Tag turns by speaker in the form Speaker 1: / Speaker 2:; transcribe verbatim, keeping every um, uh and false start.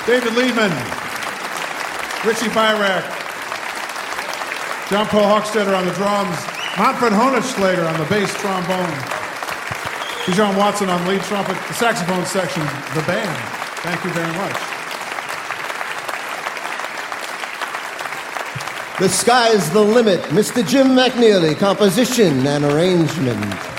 Speaker 1: David Lehman, Richie Byrack, John Paul Hochstetter on the drums, Manfred Honigschlager on the bass trombone, Bijan Watson on lead trumpet, the saxophone section, the band. Thank you very much.
Speaker 2: The Sky's the Limit, Mister Jim McNeely, composition and arrangement.